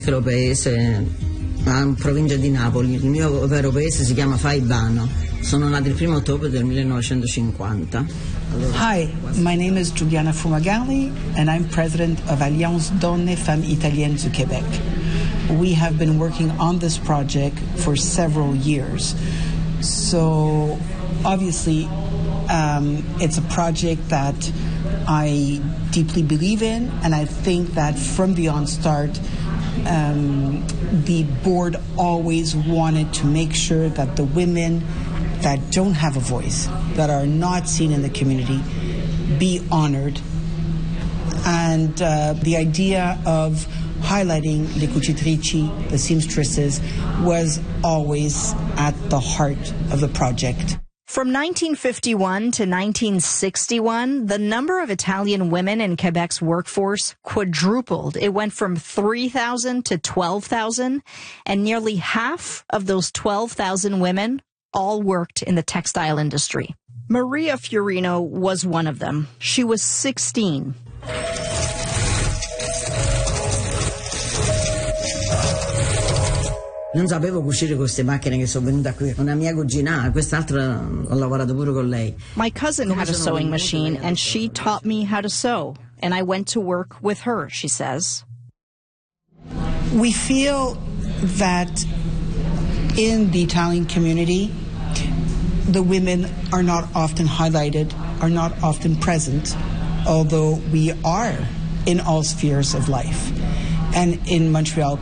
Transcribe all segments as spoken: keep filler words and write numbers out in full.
Paese, a provincia di Napoli. Il mio vero paese si chiama Faibano. Sono nata il primo ottobre del millenovecentocinquanta. Hi, my name is Giuliana Fumagalli and I'm president of Alliance Donne Femmes Italiennes du Québec. We have been working on this project for several years. So obviously um, it's a project that I deeply believe in, and I think that from the onstart Um, the board always wanted to make sure that the women that don't have a voice, that are not seen in the community, be honored. And uh, the idea of highlighting le cucitrici, the seamstresses, was always at the heart of the project. From nineteen fifty-one to nineteen sixty-one, the number of Italian women in Quebec's workforce quadrupled. It went from three thousand to twelve thousand, and nearly half of those twelve thousand women all worked in the textile industry. Maria Fiorino was one of them. She was sixteen. Non sapevo cucire con queste macchine che sono venuta qui. Una mia cugina, quest'altra ho lavorato pure con lei. My cousin had a sewing machine and she taught me how to sew. And I went to work with her, she says. We feel that in the Italian community, the women are not often highlighted, are not often present, although we are in all spheres of life. And in Montreal,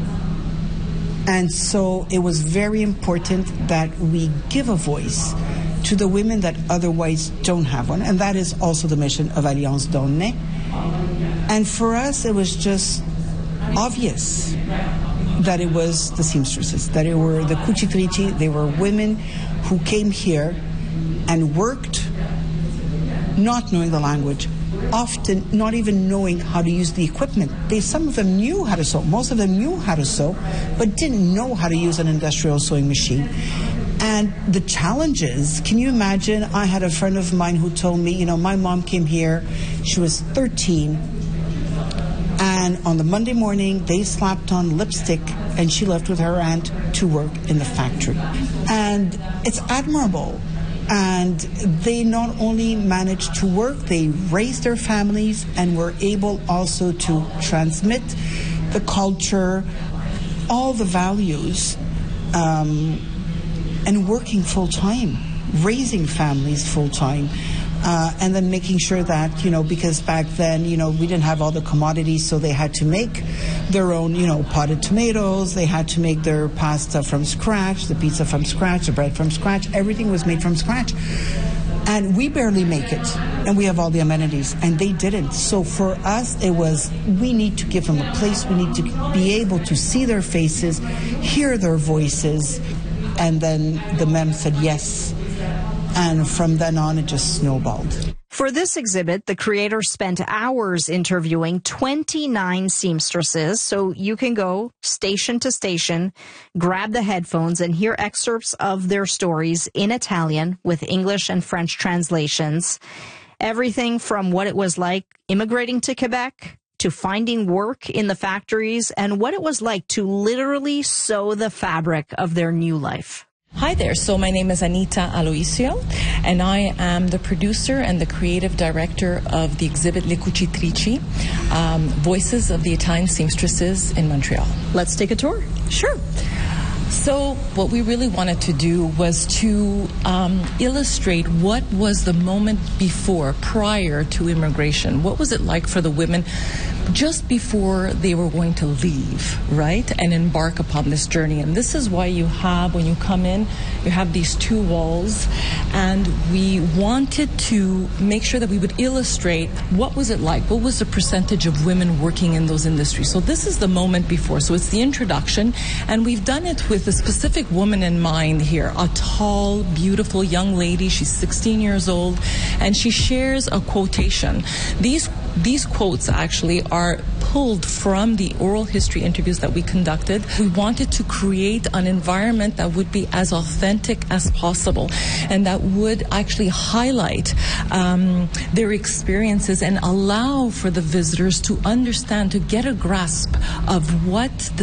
and so it was very important that we give a voice to the women that otherwise don't have one. And that is also the mission of Alliance Donne. And for us, it was just obvious that it was the seamstresses, that it were the cucitrici. They were women who came here and worked not knowing the language, often not even knowing how to use the equipment. They, some of them knew how to sew. Most of them knew how to sew, but didn't know how to use an industrial sewing machine. And the challenges, can you imagine? I had a friend of mine who told me, you know, my mom came here, she was thirteen, and on the Monday morning, they slapped on lipstick, and she left with her aunt to work in the factory. And it's admirable. And they not only managed to work, they raised their families and were able also to transmit the culture, all the values, um, and working full-time, raising families full-time. Uh, and then making sure that, you know, because back then, you know, we didn't have all the commodities, so they had to make their own, you know, potted tomatoes. They had to make their pasta from scratch, the pizza from scratch, the bread from scratch. Everything was made from scratch. And we barely make it, and we have all the amenities, and they didn't. So for us, it was, we need to give them a place. We need to be able to see their faces, hear their voices. And then the mem said yes. And from then on, it just snowballed. For this exhibit, the creator spent hours interviewing twenty-nine seamstresses, so you can go station to station, grab the headphones, and hear excerpts of their stories in Italian with English and French translations. Everything from what it was like immigrating to Quebec, to finding work in the factories, and what it was like to literally sew the fabric of their new life. Hi there. So my name is Anita Aloisio, and I am the producer and the creative director of the exhibit Le Cucitrici, um, Voices of the Italian Seamstresses in Montreal. Let's take a tour. Sure. So what we really wanted to do was to um, illustrate what was the moment before, prior to immigration. What was it like for the women just before they were going to leave, right, and embark upon this journey? And this is why you have, when you come in, you have these two walls, and we wanted to make sure that we would illustrate what was it like, what was the percentage of women working in those industries. So this is the moment before, so it's the introduction, and we've done it with a specific woman in mind here, a tall, beautiful young lady. She's sixteen years old, and she shares a quotation. These these quotes actually are pulled from the oral history interviews that we conducted. We wanted to create an environment that would be as authentic as possible and that would actually highlight um, their experiences and allow for the visitors to understand, to get a grasp of what the